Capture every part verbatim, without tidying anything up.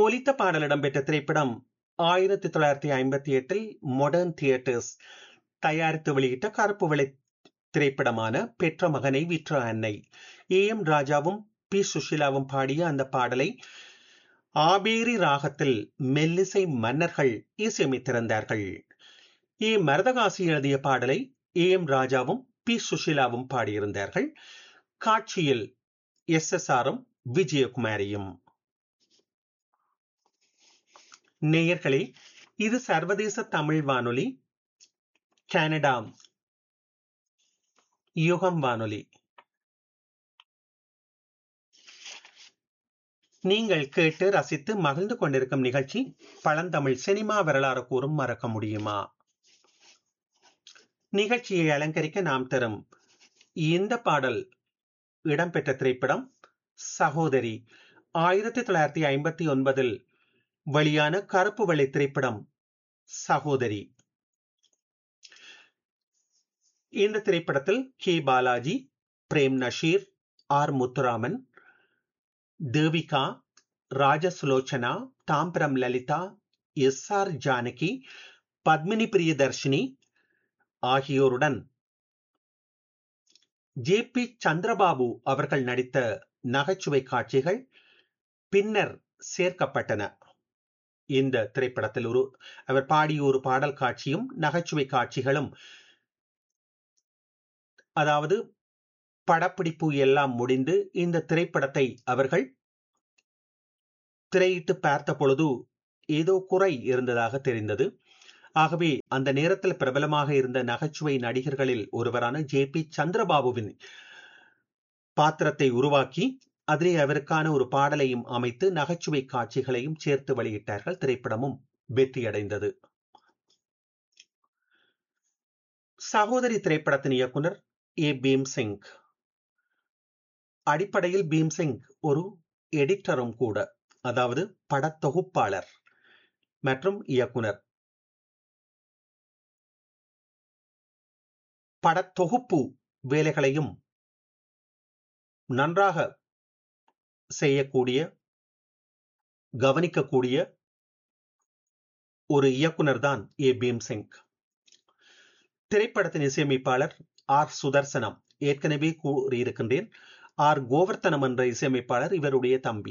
ஒலித்த பாடல் இடம்பெற்ற திரைப்படம் ஆயிரத்தி தொள்ளாயிரத்தி ஐம்பத்தி எட்டில் மாடர்ன் தியேட்டர்ஸ் தயாரித்து வெளியிட்ட கருப்பு வெள்ளை திரைப்படமான பெற்ற மகனை விற்ற அன்னை. ஏ எம் ராஜாவும் பி சுஷிலாவும் பாடிய அந்த பாடலை ஆபேரி ராகத்தில் மெல்லிசை மன்னர்கள் இசையமைத்திருந்தார்கள். ஏ மரதகாசி எழுதிய பாடலை ஏ எம் ராஜாவும் பி சுஷிலாவும் பாடியிருந்தார்கள். காட்சியில் எஸ் எஸ் ஆரும் விஜயகுமாரியும். நேயர்களே, இது சர்வதேச தமிழ் வானொலி, கனடா யுகம் வானொலி. நீங்கள் கேட்டு ரசித்து மகிழ்ந்து கொண்டிருக்கும் நிகழ்ச்சி பழந்தமிழ் சினிமா வரலாறு கூறும் மறக்க முடியுமா. நிகழ்ச்சியை அலங்கரிக்க நாம் தரும் இந்த பாடல் இடம்பெற்ற திரைப்படம் சகோதரி. ஆயிரத்தி தொள்ளாயிரத்தி ஐம்பத்தி ஒன்பதில் வெளியான கருப்பு வெள்ளை திரைப்படம் சகோதரி. இந்த திரைப்படத்தில் K Balaji, frame Nazeer, R Muthuraman, Devika, Rajasulochana, Tambaram Lalitha, S R Janaki, Padmini Priyadarshini ஆகியோருடன் ஜே பி சந்திரபாபு அவர்கள் நடித்த நகைச்சுவை காட்சிகள் பின்னர் சேர்க்கப்பட்டன. இந்த திரைப்படத்தில் ஒரு அவர் பாடிய ஒரு பாடல் காட்சியும் நகைச்சுவை காட்சிகளும், அதாவது படப்பிடிப்பு எல்லாம் முடிந்து இந்த திரைப்படத்தை அவர்கள் திரையிட்டு பார்த்த பொழுது ஏதோ குறை இருந்ததாக தெரிந்தது. ஆகவே அந்த நேரத்தில் பிரபலமாக இருந்த நகைச்சுவை நடிகர்களில் ஒருவரான ஜே பி சந்திரபாபுவின் பாத்திரத்தை உருவாக்கி அதிலே அவருக்கான ஒரு பாடலையும் அமைத்து நகைச்சுவை காட்சிகளையும் சேர்த்து வெளியிட்டார்கள். திரைப்படமும் வெற்றியடைந்தது. சகோதரி திரைப்படத்தின் இயக்குனர் ஏ பீம்சிங். அடிப்படையில் பீம்சிங் ஒரு எடிட்டரும் கூட, அதாவது படத்தொகுப்பாளர் மற்றும் இயக்குனர். படத்தொகுப்பு வேலைகளையும் நன்றாக செய்யக்கூடிய, கவனிக்கக்கூடிய ஒரு இயக்குனர் தான் ஏ பீம்சிங். திரைப்படத்தின் இசையமைப்பாளர் ஆர் சுதர்சனம். ஏற்கனவே கூறியிருக்கின்றேன், ஆர் கோவர்த்தனம் என்ற இசையமைப்பாளர் இவருடைய தம்பி.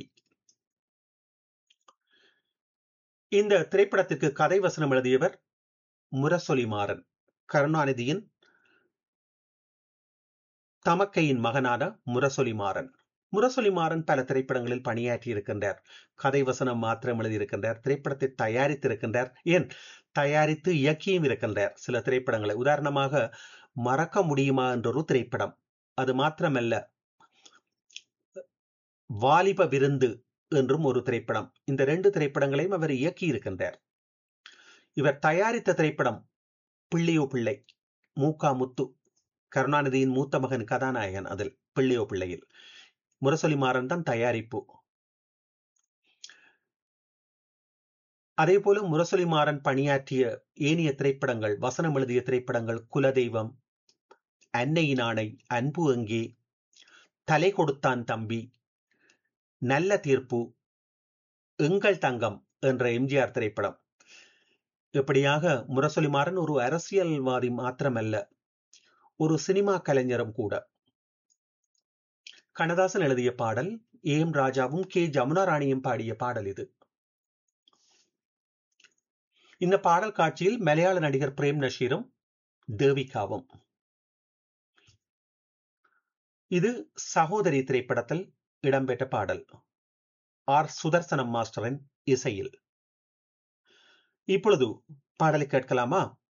இந்த திரைப்படத்திற்கு கதை வசனம் எழுதியவர் முரசொலி மாறன், கருணாநிதியின் தமக்கையின் மகனான முரசொலி மாறன். முரசொலி மாறன் பல திரைப்படங்களில் பணியாற்றி இருக்கின்றார். கதை வசனம் மாத்திரம் எழுதியிருக்கின்றார். திரைப்படத்தை தயாரித்திருக்கின்றார். ஏன், தயாரித்து இயக்கியும் இருக்கின்றார் சில திரைப்படங்களை. உதாரணமாக மறக்க முடியுமா என்றொரு திரைப்படம். அது மாத்திரமல்ல, வாலிப விருந்து என்றும் ஒரு திரைப்படம். இந்த ரெண்டு திரைப்படங்களையும் அவர் இயக்கி இருக்கின்றார். இவர் தயாரித்த திரைப்படம் பிள்ளையோ பிள்ளை, மூகா முத்து, கருணாநிதியின் மூத்த மகன் கதாநாயகன். அதில் பிள்ளையோ பிள்ளையில் முரசொலி மாறன் தான் தயாரிப்பு. அதே போல முரசொலி மாறன் பணியாற்றிய ஏனைய திரைப்படங்கள், வசனம் எழுதிய திரைப்படங்கள் குலதெய்வம், அன்னையின் ஆணை, அன்பு எங்கே, தலை கொடுத்தான் தம்பி, நல்ல தீர்ப்பு, எங்கள் தங்கம் என்ற எம்ஜிஆர் திரைப்படம். இப்படியாக முரசொலி மாறன் ஒரு அரசியல்வாதி மாத்திரமல்ல, ஒரு சினிமா கலைஞரும் கூட. கண்ணதாசன் எழுதிய பாடல், ஏ எம் ராஜாவும் கே ஜமுனா ராணியும் பாடிய பாடல் இது. இந்த பாடல் காட்சியில் மலையாள நடிகர் பிரேம் நஷீரும் தேவிகாவும். இது சகோதரி திரைப்படத்தில் இடம்பெற்ற பாடல், ஆர் சுதர்சனம் மாஸ்டரின் இசையில். இப்பொழுது பாடலை கேட்கலாமா?